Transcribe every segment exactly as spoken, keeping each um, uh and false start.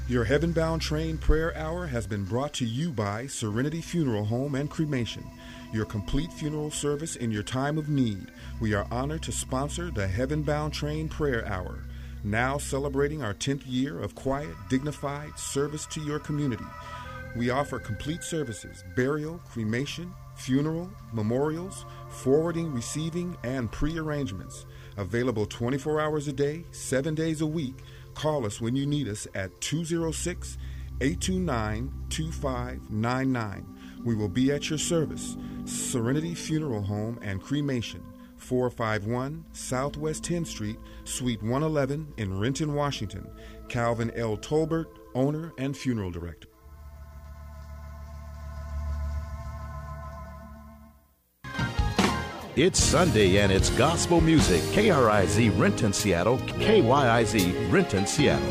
Your Heaven-Bound Train Prayer Hour has been brought to you by Serenity Funeral Home and Cremation, your complete funeral service in your time of need. We are honored to sponsor the Heaven-Bound Train Prayer Hour, now celebrating our tenth year of quiet, dignified service to your community. We offer complete services, burial, cremation, funeral, memorials, forwarding, receiving, and pre-arrangements. Available twenty-four hours a day, seven days a week. Call us when you need us at two oh six, eight two nine, two five nine nine. We will be at your service. Serenity Funeral Home and Cremation, four five one Southwest tenth Street, Suite one eleven in Renton, Washington. Calvin L. Tolbert, owner and funeral director. It's Sunday and it's gospel music. K R I Z Renton, Seattle. K Y I Z Renton, Seattle.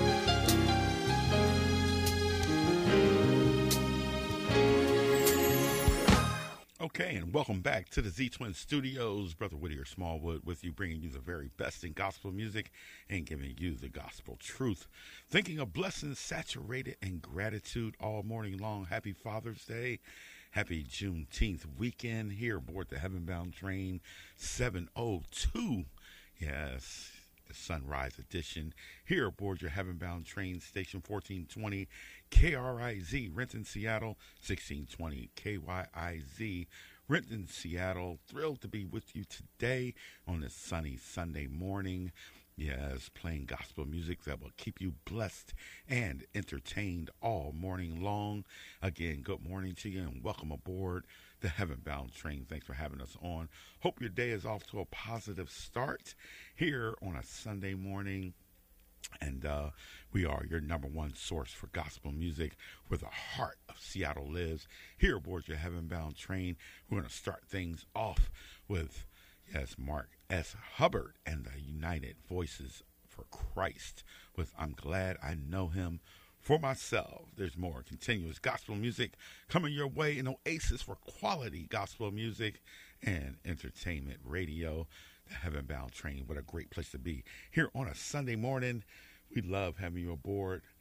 Okay, and welcome back to the Z-Twin Studios. Brother Whittier Smallwood with you, bringing you the very best in gospel music and giving you the gospel truth. Thinking of blessings saturated in gratitude all morning long. Happy Father's Day. Happy Juneteenth weekend here aboard the Heaven-Bound Train seven oh two. Yes, the Sunrise Edition here aboard your Heaven-Bound Train station fourteen twenty K R I Z Renton, Seattle, sixteen twenty K Y I Z Renton, Seattle. Thrilled to be with you today on this sunny Sunday morning. Yes, playing gospel music that will keep you blessed and entertained all morning long. Again, good morning to you and welcome aboard the Heaven-Bound Train. Thanks for having us on. Hope your day is off to a positive start here on a Sunday morning. And uh, we are your number one source for gospel music where the heart of Seattle lives. Here aboard your Heaven-Bound Train, we're going to start things off with, yes, Mark S. Hubbard and the United Voices for Christ with I'm Glad I Know Him for Myself. There's more continuous gospel music coming your way, an oasis for quality gospel music and entertainment radio. The Heaven-Bound Train, what a great place to be here on a Sunday morning. We love having you aboard.